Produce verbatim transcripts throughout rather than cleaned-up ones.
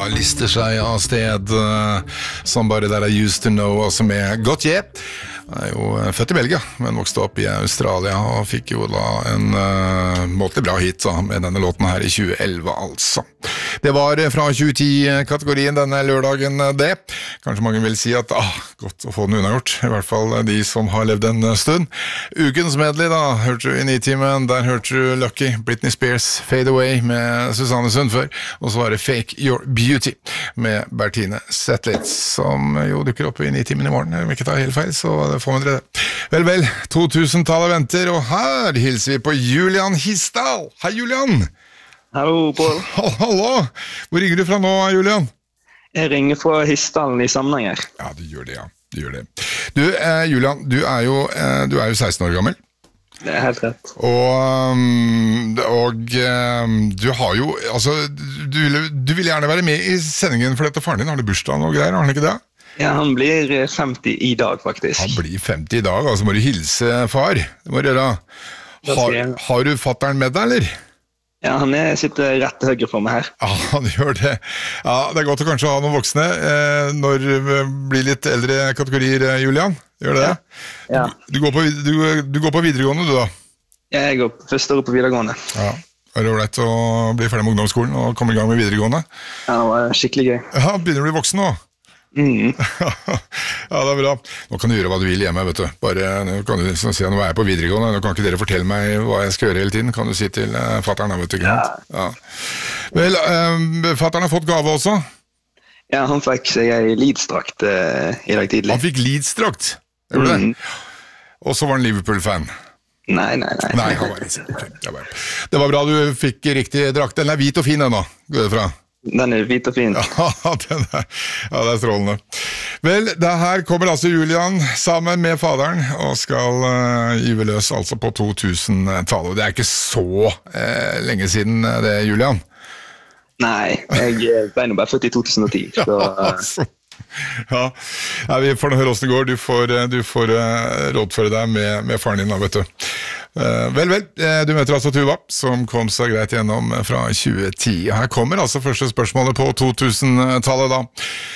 lister seg av sted Somebody That I Used To Know, altså med Gautier. Han er jo født i Belgia, men vokste opp i Australia og fikk jo da en uh, måtelig bra hit da, med denne låten her i tjue elleve altså. Det var fra tjue ti-kategorien denne lørdagen det. Kanskje mange vil si at ah, godt å få den unnagjort, i hvert fall de som har levd en stund. Ukens medley da, hørte du i Nitimen, der hørte du Lucky, Britney Spears, Fade Away med Susanne Sundfør, og så var det Fake Your Beauty med Bertine Zetlitz, som jo dukker opp i Nitimen i morgen, om ikke tar helt feil, så det får man dere det. Vel, vel, to tusen-tallet venter, og her hilser vi på Julian Hisdal. Hei, Julian! Hallo, Paul. Hallo! Hvor ringer du fra nå, Julian? Jeg ringer fra Hisdalen i Samnanger. Ja, du gjør det, ja. Du gjør det. Du, eh, Julian, du er jo, eh, du er jo seksten år gammel. Det er helt rett. Og, og um, du har jo, altså, du vil, du vil gjerne være med i sendingen for dette faren din. Har du bursdag og greier, har han ikke det? Ja, han blir femti i dag, faktisk. Han blir femti i dag, altså må du hilse far. Det må du gjøre. Har, har du fatteren med deg, eller? Ja, han er, sitter rett til høyre for meg her. Ja, han gjør det. Ja, det er godt å kanskje ha noen voksne eh, når det blir litt eldre kategorier, Julian. Gjør det? Ja. Ja. Du, du, går på, du, du går på videregående, du da? Ja, jeg går på første året på videregående. Ja. Er det ålreit å bli ferdig med ungdomsskolen og komme i gang med videregående? Ja, det var skikkelig gøy. Ja, begynner å bli voksen nå. Mm. Ja, det er bra. Nå kan du gjøre hva du vil hjemme, vet du. Bare, nå kan du si at nå er jeg på videregående, nå kan ikke dere fortelle meg hva jeg skal gjøre hele tiden, kan du si til uh, fatteren, vet du ikke sant? Ja. Vel, uh, fatteren har fått gave også? Ja, han fikk seg en Leeds-drakt uh, i dag tidlig. Han fikk Leeds-drakt? Gjør du det? Mm. Og så var han Liverpool-fan? Nei, nei, nei. Nei, han var litt okay. Det var, det var bra du fikk riktig drakt. Den er hvit og fin ennå, går det fra? Den er hvit og fin. Ja, den er, ja, det er strålende. Vel, det her kommer altså Julian sammen med faderen og skal uh, gyve løs altså på to tusen-tallet. Det er ikke så uh, lenge siden det, Julian. Nei, jeg ble nå bare født i to tusen og ti. Så, uh... ja, altså. Ja, ja, vi får nå høre hvordan det går. Du får, du får uh, rådføre deg med, med faren din da, vet du. Uh, vel, vel, uh, du møter altså Tuva, som kom så greit gjennom fra tjue ti. Her kommer altså første spørsmålet på to tusen-tallet da.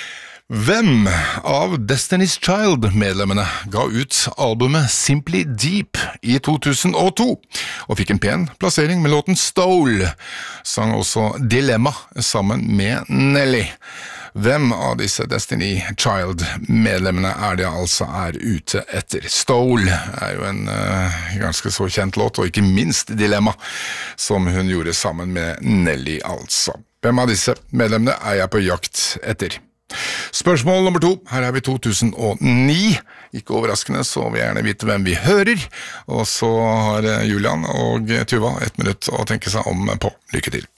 Hvem av Destiny's Child-medlemmene ga ut albumet Simply Deep i to tusen og to, og fikk en pen plassering med låten Stole, sang også Dilemma sammen med Nelly. Hvem av disse Destiny Child-medlemmene er det altså er ute etter? Stole er jo en uh, ganske så kjent låt, og ikke minst Dilemma, som hun gjorde sammen med Nelly altså. Hvem av disse medlemmene er jeg på jakt etter? Spørsmål nummer to, her er vi to tusen og ni, ikke overraskende så vil jeg gjerne vite hvem vi hører, og så har Julian og Tuva et minutt å tenke seg om på. Lykke til.